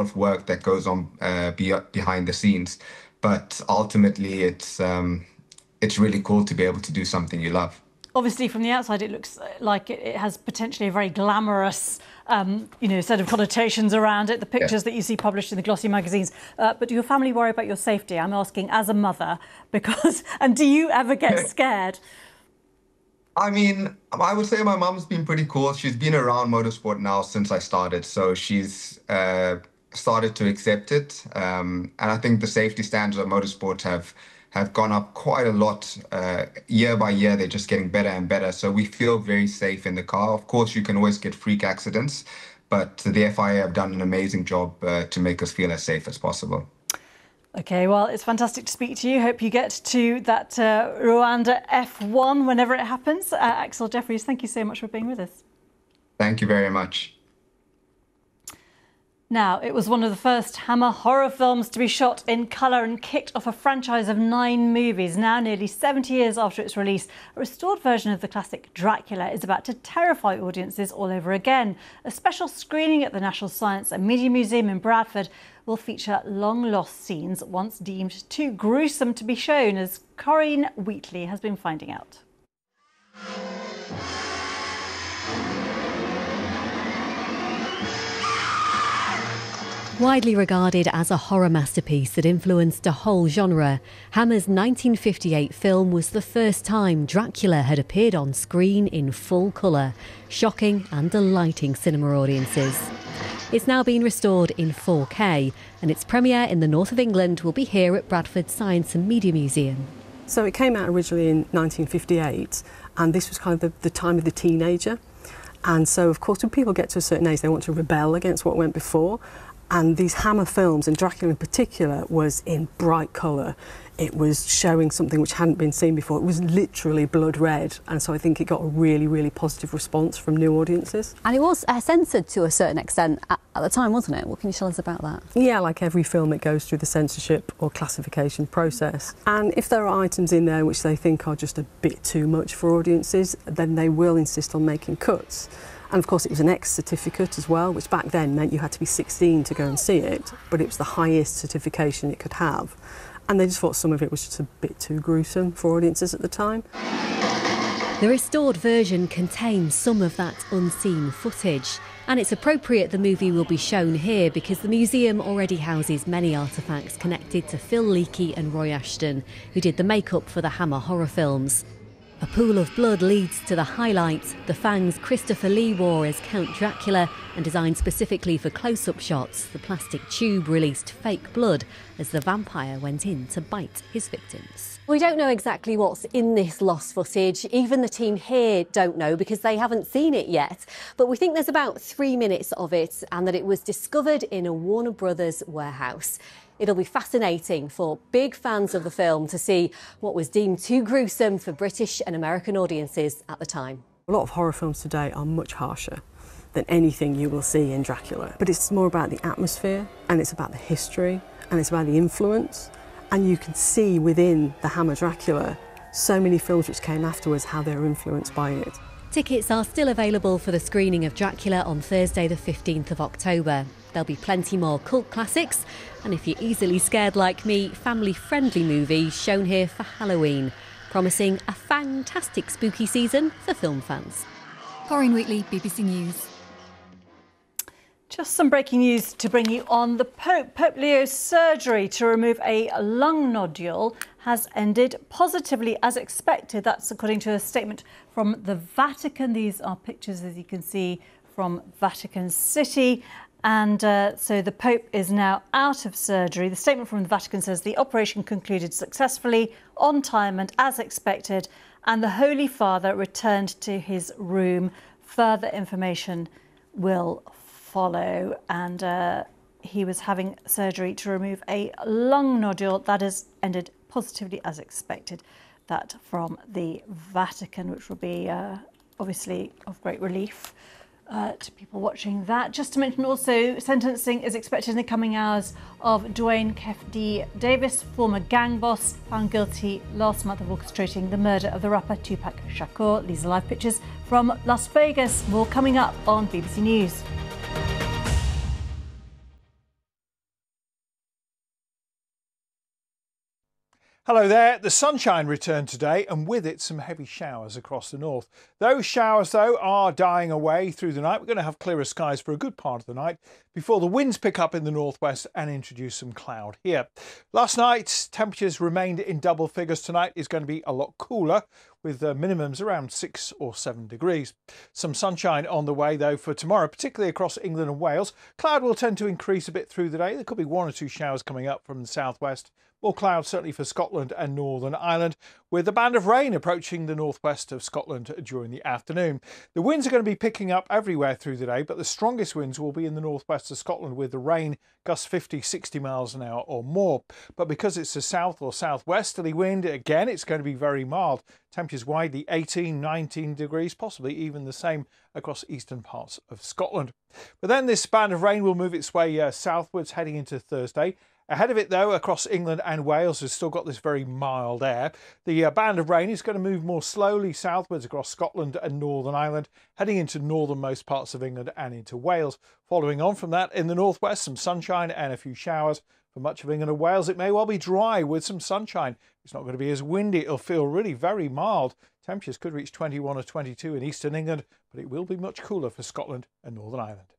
of work that goes on behind the scenes, but ultimately it's really cool to be able to do something you love. Obviously, from the outside, it looks like it has potentially a very glamorous, set of connotations around it, the pictures that you see published in the glossy magazines. But do your family worry about your safety? I'm asking as a mother, and do you ever get scared? I mean, I would say my mom's been pretty cool. She's been around motorsport now since I started, so she's started to accept it. And I think the safety standards of motorsport have gone up quite a lot. Year by year, they're just getting better and better. So we feel very safe in the car. Of course, you can always get freak accidents, but the FIA have done an amazing job to make us feel as safe as possible. OK, well, it's fantastic to speak to you. Hope you get to that Rwanda F1 whenever it happens. Axel Jeffries, thank you so much for being with us. Thank you very much. Now, it was one of the first Hammer horror films to be shot in colour and kicked off a franchise of 9 movies. Now, nearly 70 years after its release, a restored version of the classic Dracula is about to terrify audiences all over again. A special screening at the National Science and Media Museum in Bradford will feature long-lost scenes once deemed too gruesome to be shown, as Corinne Wheatley has been finding out. Widely regarded as a horror masterpiece that influenced a whole genre, Hammer's 1958 film was the first time Dracula had appeared on screen in full colour, shocking and delighting cinema audiences. It's now been restored in 4K, and its premiere in the north of England will be here at Bradford Science and Media Museum. So it came out originally in 1958, and this was kind of the time of the teenager. And so, of course, when people get to a certain age, they want to rebel against what went before. And these Hammer films, and Dracula in particular, was in bright colour. It was showing something which hadn't been seen before. It was literally blood red, and so I think it got a really, really positive response from new audiences. And it was censored to a certain extent at the time, wasn't it? What can you tell us about that? Yeah, like every film, it goes through the censorship or classification process. And if there are items in there which they think are just a bit too much for audiences, then they will insist on making cuts. And of course it was an X certificate as well, which back then meant you had to be 16 to go and see it, but it was the highest certification it could have. And they just thought some of it was just a bit too gruesome for audiences at the time. The restored version contains some of that unseen footage, and it's appropriate the movie will be shown here because the museum already houses many artefacts connected to Phil Leakey and Roy Ashton, who did the makeup for the Hammer horror films. A pool of blood leads to the highlights, the fangs Christopher Lee wore as Count Dracula, and designed specifically for close-up shots, the plastic tube released fake blood as the vampire went in to bite his victims. We don't know exactly what's in this lost footage. Even the team here don't know because they haven't seen it yet. But we think there's about 3 minutes of it and that it was discovered in a Warner Brothers warehouse. It'll be fascinating for big fans of the film to see what was deemed too gruesome for British and American audiences at the time. A lot of horror films today are much harsher than anything you will see in Dracula. But it's more about the atmosphere, and it's about the history, and it's about the influence. And you can see within the Hammer Dracula so many films which came afterwards how they were influenced by it. Tickets are still available for the screening of Dracula on Thursday the 15th of October. There'll be plenty more cult classics, and if you're easily scared like me, family-friendly movies shown here for Halloween, promising a fantastic spooky season for film fans. Corinne Wheatley, BBC News. Just some breaking news to bring you on. The Pope Leo's surgery to remove a lung nodule has ended positively as expected. That's according to a statement from the Vatican. These are pictures, as you can see, from Vatican City. And so the Pope is now out of surgery. The statement from the Vatican says the operation concluded successfully, on time and as expected, and the Holy Father returned to his room. Further information will follow. And he was having surgery to remove a lung nodule. That has ended positively as expected. That from the Vatican, which will be obviously of great relief to people watching that. Just to mention also, sentencing is expected in the coming hours of Dwayne Kefti Davis, former gang boss, found guilty last month of orchestrating the murder of the rapper Tupac Shakur. These are live pictures from Las Vegas. More coming up on BBC News. Hello there. The sunshine returned today and with it some heavy showers across the north. Those showers though are dying away through the night. We're going to have clearer skies for a good part of the night before the winds pick up in the northwest and introduce some cloud here. Last night temperatures remained in double figures. Tonight is going to be a lot cooler with minimums around 6 or 7 degrees. Some sunshine on the way though for tomorrow, particularly across England and Wales. Cloud will tend to increase a bit through the day. There could be 1 or 2 showers coming up from the southwest. More clouds certainly for Scotland and Northern Ireland, with a band of rain approaching the northwest of Scotland during the afternoon. The winds are going to be picking up everywhere through the day, but the strongest winds will be in the northwest of Scotland with the rain gusts 50-60 miles an hour or more. But because it's a south or southwesterly wind, again, it's going to be very mild. Temperatures widely 18-19 degrees, possibly even the same across eastern parts of Scotland. But then this band of rain will move its way southwards heading into Thursday. Ahead of it, though, across England and Wales, has still got this very mild air. The band of rain is going to move more slowly southwards across Scotland and Northern Ireland, heading into northernmost parts of England and into Wales. Following on from that, in the northwest, some sunshine and a few showers. For much of England and Wales, it may well be dry with some sunshine. It's not going to be as windy. It'll feel really very mild. Temperatures could reach 21 or 22 in eastern England, but it will be much cooler for Scotland and Northern Ireland.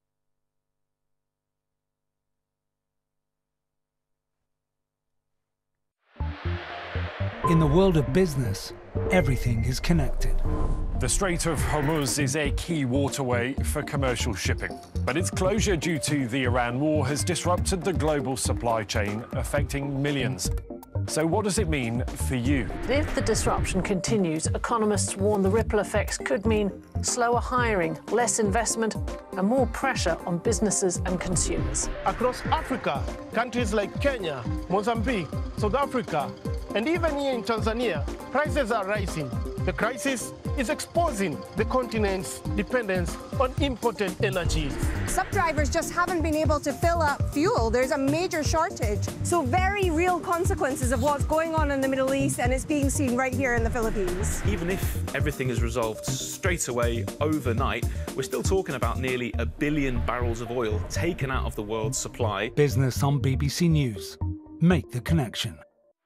In the world of business, everything is connected. The Strait of Hormuz is a key waterway for commercial shipping, but its closure due to the Iran war has disrupted the global supply chain, affecting millions. So what does it mean for you? If the disruption continues, economists warn the ripple effects could mean slower hiring, less investment, and more pressure on businesses and consumers. Across Africa, countries like Kenya, Mozambique, South Africa, and even here in Tanzania, prices are rising. The crisis is exposing the continent's dependence on imported energy. Some drivers just haven't been able to fill up fuel. There's a major shortage. So very real consequences of what's going on in the Middle East, and it's being seen right here in the Philippines. Even if everything is resolved straight away overnight, we're still talking about nearly 1 billion barrels of oil taken out of the world's supply. Business on BBC News. Make the connection.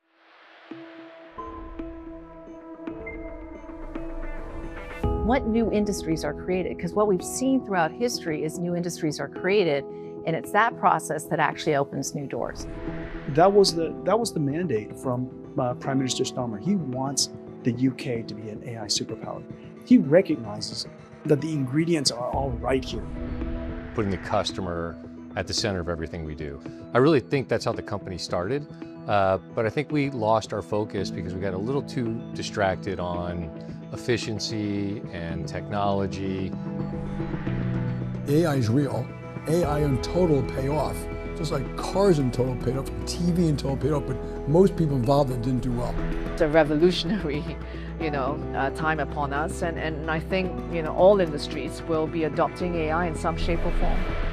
What new industries are created? Because what we've seen throughout history is new industries are created, and it's that process that actually opens new doors. That was the mandate from Prime Minister Starmer. He wants the UK to be an AI superpower. He recognizes that the ingredients are all right here. Putting the customer at the center of everything we do. I really think that's how the company started, but I think we lost our focus because we got a little too distracted on efficiency and technology. AI is real. AI in total pay off. Just like cars in total paid off, TV in total paid off, but most people involved that didn't do well. It's a revolutionary, time upon us, and I think, all industries will be adopting AI in some shape or form.